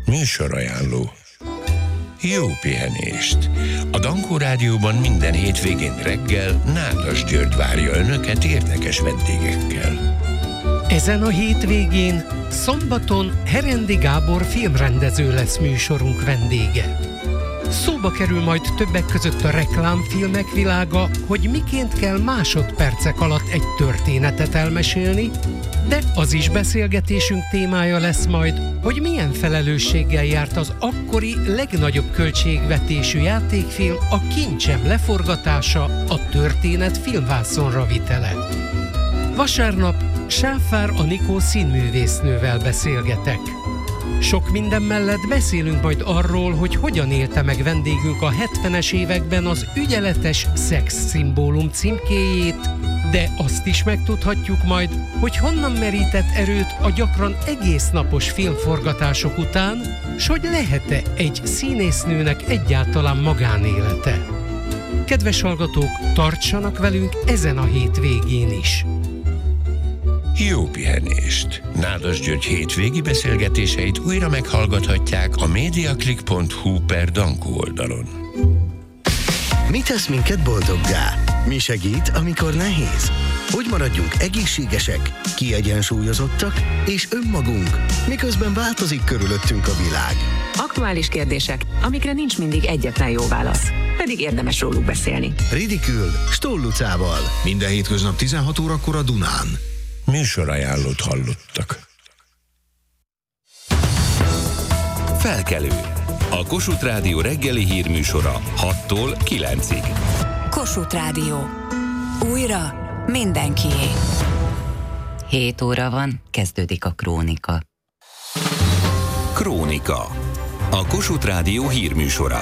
Műsorajánló. Jó pihenést! A Dankó Rádióban minden hétvégén reggel Nádas György várja önöket érdekes vendégekkel. Ezen a hétvégén, szombaton Herendi Gábor filmrendező lesz műsorunk vendége. Szóba kerül majd többek között a reklámfilmek világa, hogy miként kell másodpercek alatt egy történetet elmesélni, de az is beszélgetésünk témája lesz majd, hogy milyen felelősséggel járt az akkori legnagyobb költségvetésű játékfilm, a Kincsem leforgatása, a történet filmvászonra vitele. Vasárnap Sáfár Anikó színművésznővel beszélgetek. Sok minden mellett beszélünk majd arról, hogy hogyan élte meg vendégünk a 70-es években az ügyeletes szexszimbólum címkéjét, de azt is megtudhatjuk majd, hogy honnan merített erőt a gyakran egész napos filmforgatások után, s hogy lehet-e egy színésznőnek egyáltalán magánélete. Kedves hallgatók, tartsanak velünk ezen a hétvégén is! Jó pihenést! Nádas György hétvégi beszélgetéseit újra meghallgathatják a mediaclick.hu/Dankó oldalon. Mi tesz minket boldoggá? Mi segít, amikor nehéz? Hogy maradjunk egészségesek, kiegyensúlyozottak és önmagunk, miközben változik körülöttünk a világ? Aktuális kérdések, amikre nincs mindig egyetlen jó válasz, pedig érdemes róluk beszélni. Ridikül Stoll Lucával. Minden hétköznap 16 órakor a Dunán. Műsorajánlót hallottak. Felkelő. A Kossuth Rádió reggeli hírműsora 6-tól 9-ig. Kossuth Rádió. Újra mindenkié. 7 óra van, kezdődik a Krónika. Krónika. A Kossuth Rádió hírműsora.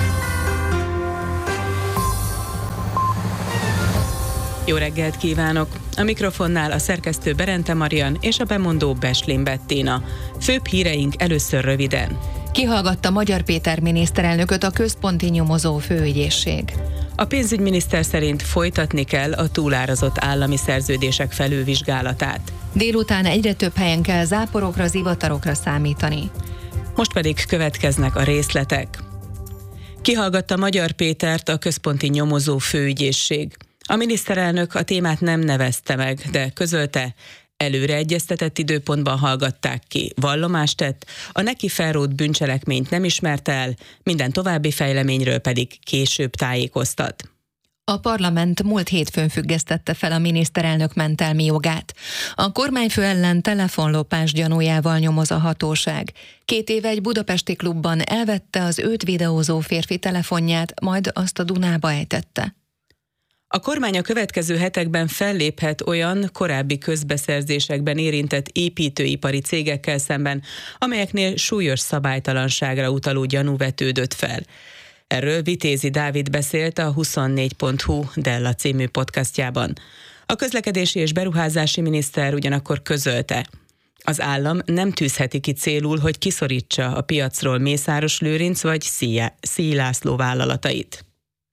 Jó reggelt kívánok! A mikrofonnál a szerkesztő Berente Marian és a bemondó Beslin Bettina. Főbb híreink először röviden. Kihallgatta Magyar Péter miniszterelnököt a Központi Nyomozó Főügyészség. A pénzügyminiszter szerint folytatni kell a túlárazott állami szerződések felülvizsgálatát. Délután egyre több helyen kell záporokra, zivatarokra számítani. Most pedig következnek a részletek. Kihallgatta Magyar Pétert a Központi Nyomozó Főügyészség. A miniszterelnök a témát nem nevezte meg, de közölte, előre egyeztetett időpontban hallgatták ki, vallomást tett, a neki felrótt bűncselekményt nem ismerte el, minden további fejleményről pedig később tájékoztat. A parlament múlt hétfőn függesztette fel a miniszterelnök mentelmi jogát. A kormányfő ellen telefonlopás gyanújával nyomoz a hatóság. 2 éve egy budapesti klubban elvette az őt videózó férfi telefonját, majd azt a Dunába ejtette. A kormány a következő hetekben felléphet olyan korábbi közbeszerzésekben érintett építőipari cégekkel szemben, amelyeknél súlyos szabálytalanságra utaló gyanú vetődött fel. Erről Vitézi Dávid beszélt a 24.hu Della című podcastjában. A közlekedési és beruházási miniszter ugyanakkor közölte, az állam nem tűzheti ki célul, hogy kiszorítsa a piacról Mészáros Lőrinc vagy Szíj László vállalatait.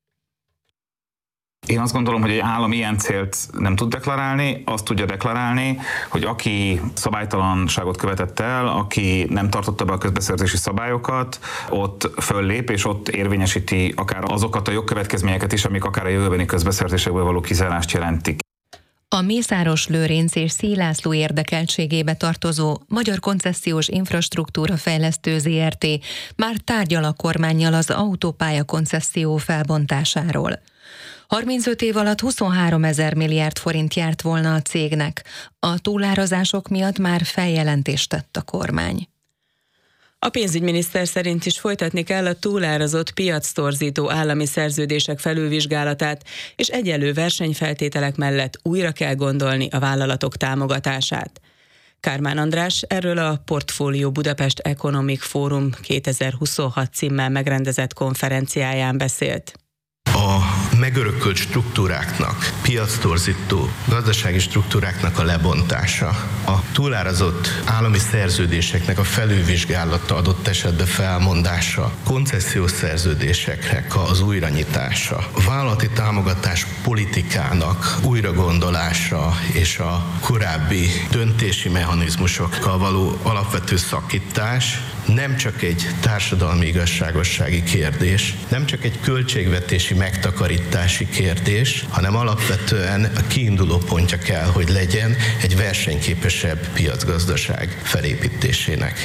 Én azt gondolom, hogy egy állam ilyen célt nem tud deklarálni, azt tudja deklarálni, hogy aki szabálytalanságot követett el, aki nem tartotta be a közbeszerzési szabályokat, ott föllép, és ott érvényesíti akár azokat a jogkövetkezményeket is, amik akár a jövőbeni közbeszerzésekből való kizárást jelentik. A Mészáros Lőrinc és Szíj László érdekeltségébe tartozó Magyar Koncesziós Infrastruktúra Fejlesztő Zrt. már tárgyal a kormánnyal az autópálya koncesszió felbontásáról. 35 év alatt 23 000 milliárd forint járt volna a cégnek. A túlárazások miatt már feljelentést tett a kormány. A pénzügyminiszter szerint is folytatni kell a túlárazott piactorzító állami szerződések felülvizsgálatát, és egyenlő versenyfeltételek mellett újra kell gondolni a vállalatok támogatását. Kármán András erről a Portfolio Budapest Economic Forum 2026 címmel megrendezett konferenciáján beszélt. A megörökölt struktúráknak, piactorzító gazdasági struktúráknak a lebontása, a túlárazott állami szerződéseknek a felülvizsgálata, adott esetben felmondása, koncesziós szerződéseknek az újranyitása, a vállalati támogatás politikának újragondolása és a korábbi döntési mechanizmusokkal való alapvető szakítás nem csak egy társadalmi igazságossági kérdés, nem csak egy költségvetési megtakarítási kérdés, hanem alapvetően a kiinduló pontja kell, hogy legyen egy versenyképesebb piacgazdaság felépítésének.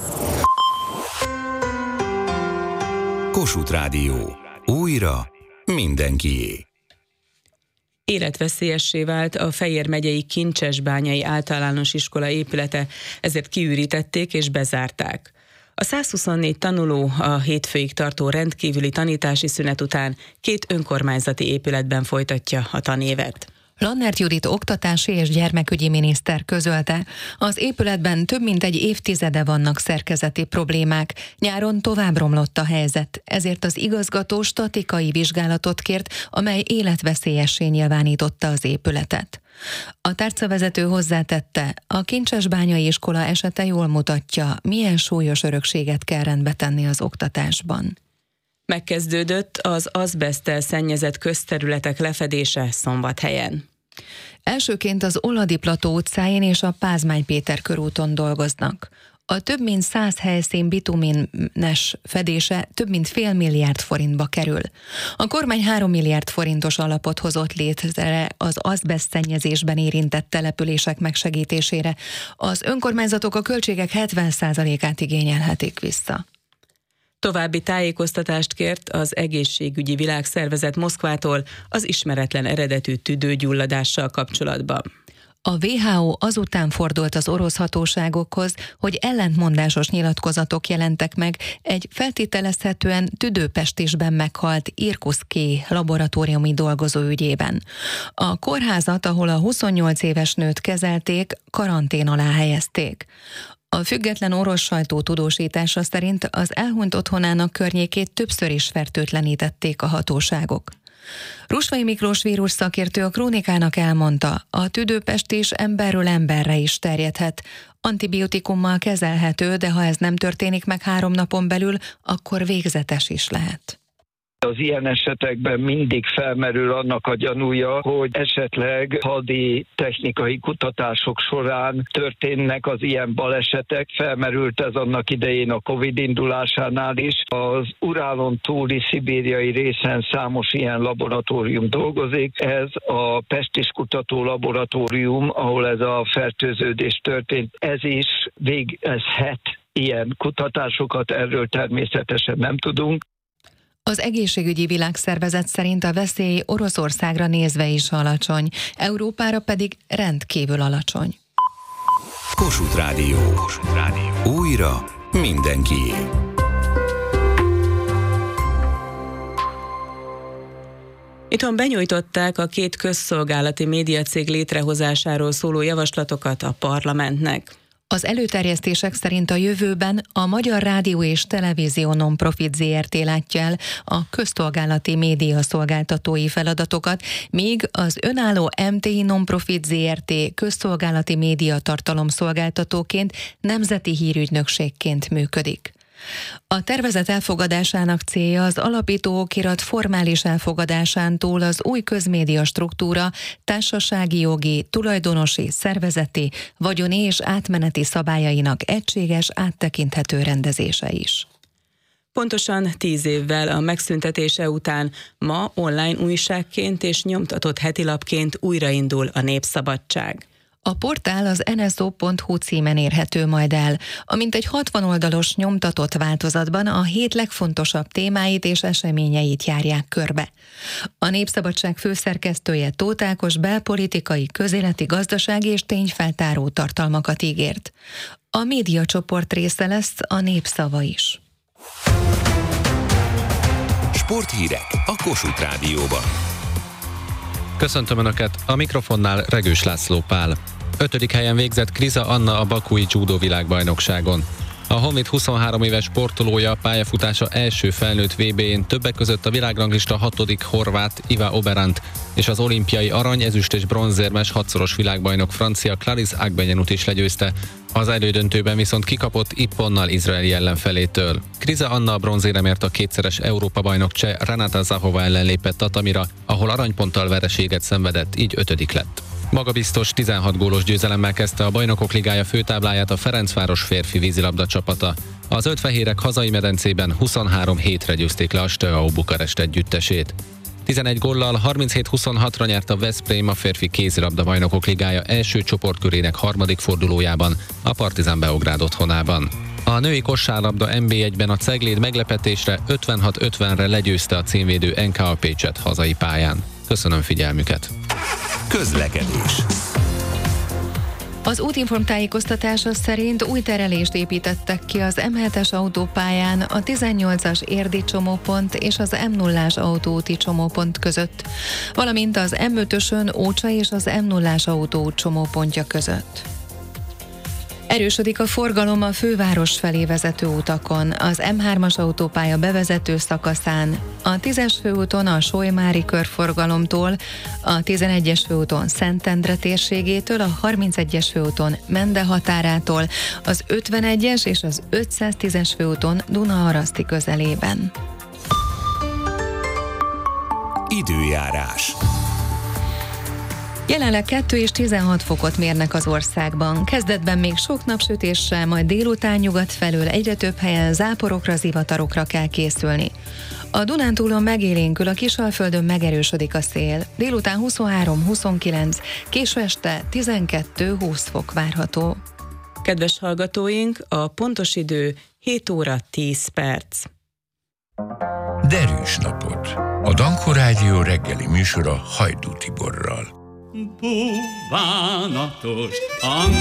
Kossuth Rádió. Újra mindenkié. Életveszélyessé vált a Fejér megyei Kincsesbányai általános iskola épülete, ezért kiürítették és bezárták. A 124 tanuló a hétfőig tartó rendkívüli tanítási szünet után 2 önkormányzati épületben folytatja a tanévet. Lannert Judit oktatási és gyermekügyi miniszter közölte, az épületben több mint egy évtizede vannak szerkezeti problémák, nyáron tovább romlott a helyzet, ezért az igazgató statikai vizsgálatot kért, amely életveszélyessé nyilvánította az épületet. A tárcavezető hozzátette, a Kincsesbányai iskola esete jól mutatja, milyen súlyos örökséget kell rendbe tenni az oktatásban. Megkezdődött az azbeszttel szennyezett közterületek lefedése Szombathelyen. Elsőként az Oladi Plató utcáin és a Pázmány Péter körúton dolgoznak. A több mint 100 helyszín bitumines fedése több mint fél milliárd forintba kerül. A kormány 3 milliárd forintos alapot hozott létre az azbeszt szennyezésben érintett települések megsegítésére. Az önkormányzatok a költségek 70%-át igényelhetik vissza. További tájékoztatást kért az Egészségügyi Világszervezet Moszkvától az ismeretlen eredetű tüdőgyulladással kapcsolatban. A WHO azután fordult az orosz hatóságokhoz, hogy ellentmondásos nyilatkozatok jelentek meg egy feltételezhetően tüdőpestisben meghalt Irkuszki laboratóriumi dolgozó ügyében. A kórházat, ahol a 28 éves nőt kezelték, karantén alá helyezték. A független orosz sajtó tudósítása szerint az elhunyt otthonának környékét többször is fertőtlenítették a hatóságok. Rusvai Miklós vírus szakértő a Krónikának elmondta, a tüdőpestis emberről emberre is terjedhet. Antibiotikummal kezelhető, de ha ez nem történik meg 3 napon belül, akkor végzetes is lehet. Az ilyen esetekben mindig felmerül annak a gyanúja, hogy esetleg hadi technikai kutatások során történnek az ilyen balesetek. Felmerült ez annak idején a Covid indulásánál is. Az Urálon túli szibériai részen számos ilyen laboratórium dolgozik. Ez a Pestis kutató laboratórium, ahol ez a fertőződés történt, ez is végezhet ilyen kutatásokat, erről természetesen nem tudunk. Az Egészségügyi Világszervezet szerint a veszély Oroszországra nézve is alacsony, Európára pedig rendkívül alacsony. Kossuth Rádió. Újra mindenkié. Itthon benyújtották a 2 közszolgálati médiacég létrehozásáról szóló javaslatokat a parlamentnek. Az előterjesztések szerint a jövőben a Magyar Rádió és Televízió Non-Profit Zrt. Látja el a közszolgálati média szolgáltatói feladatokat, míg az önálló MTI Non-Profit Zrt. Közszolgálati média tartalomszolgáltatóként, nemzeti hírügynökségként működik. A tervezet elfogadásának célja az alapító okirat formális elfogadásán túl az új közmédia struktúra társasági jogi, tulajdonosi, szervezeti, vagyoni és átmeneti szabályainak egységes, áttekinthető rendezése is. Pontosan 10 évvel a megszüntetése után ma online újságként és nyomtatott hetilapként újraindul a Népszabadság. A portál az nso.hu címen érhető majd el, amint egy 60 oldalos nyomtatott változatban a 7 legfontosabb témáit és eseményeit járják körbe. A Népszabadság főszerkesztője Tóth Ákos belpolitikai, közéleti, gazdasági és tényfeltáró tartalmakat ígért. A médiacsoport része lesz a Népszava is. Sporthírek a Kossuth Rádióban. Köszöntöm Önöket, a mikrofonnál Regős László Pál. 5. helyen végzett Kriza Anna a bakui judó világbajnokságon. A Honvéd 23 éves sportolója pályafutása első felnőtt VB-n többek között a világranglista 6. horvát Iva Oberant és az olimpiai arany, ezüst és bronzérmes 6-szoros világbajnok francia Clarisse Agbenyenut is legyőzte. Az elődöntőben viszont kikapott Ipponnal izraeli ellenfelétől. Kriza Anna a bronzéremért a 2-szeres Európa-bajnok cseh Renata Zahova ellen lépett Tatamira, ahol aranyponttal vereséget szenvedett, így 5. lett. Magabiztos 16 gólos győzelemmel kezdte a Bajnokok Ligája főtábláját a Ferencváros férfi vízilabda csapata. A zöldfehérek hazai medencében 23 hétre győzték le a Steaua Bukarest együttesét. 11 góllal 37-26-ra nyert a Veszprém a férfi kézilabda bajnokok ligája első csoportkörének harmadik fordulójában a Partizan Beograd otthonában. A női kosárlabda NB1-ben a Cegléd meglepetésre 56-50-re legyőzte a címvédő NK Pécset hazai pályán. Köszönöm figyelmüket! Közlekedés. Az Útinform tájékoztatása szerint új terelést építettek ki az M7-es autópályán a 18-as érdi csomópont és az M0-ás autóúti csomópont között, valamint az M5-ösön Ócsa és az M0-ás autóút csomópontja között. Erősödik a forgalom a főváros felé vezető utakon, az M3-as autópálya bevezető szakaszán, a 10-es főúton a Solymári körforgalomtól, a 11-es főúton Szentendre térségétől, a 31-es főúton Mende határától, az 51-es és az 510-es főúton Dunaharaszti közelében. Időjárás. Jelenleg 2 és 16 fokot mérnek az országban. Kezdetben még sok napsütéssel, majd délután nyugat felől egyre több helyen záporokra, zivatarokra kell készülni. A Dunántúlon megélénkül, a Kisalföldön megerősödik a szél. Délután 23-29, késő este 12-20 fok várható. Kedves hallgatóink, a pontos idő 7 óra 10 perc. Derűs napot! A Dankó Rádió reggeli műsora Hajdú Tiborral. Búvánatos